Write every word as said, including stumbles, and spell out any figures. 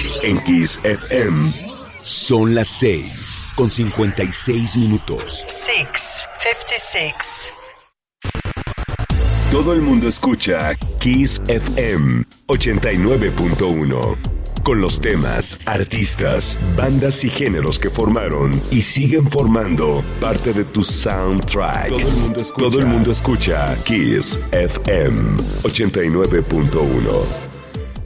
En Kiss F M son las seis con cincuenta y seis minutos. six fifty-six. Todo el mundo escucha Kiss F M ochenta y nueve punto uno. Con los temas, artistas, bandas y géneros que formaron y siguen formando parte de tu soundtrack. Todo el mundo escucha, Todo el mundo escucha Kiss F M ochenta y nueve punto uno.